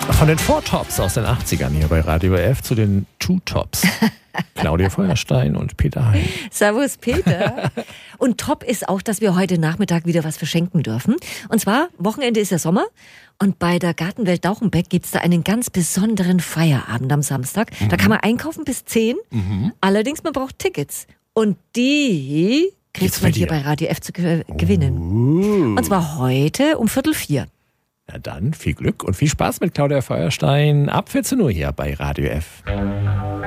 Von den Four Tops aus den 80ern hier bei Radio F zu den Two Tops. Claudia Feuerstein und Peter Hein. Servus Peter. Und top ist auch, dass wir heute Nachmittag wieder was verschenken dürfen. Und zwar, Wochenende ist ja Sommer und bei der Gartenwelt Dauchenbeck gibt's da einen ganz besonderen Feierabend am Samstag. Da kann man einkaufen bis 10. Allerdings, man braucht Tickets. Und die kriegt man hier bei Radio F zu gewinnen. Und zwar heute um 3:45. Na dann, viel Glück und viel Spaß mit Claudia Feuerstein ab 14 Uhr hier bei Radio F.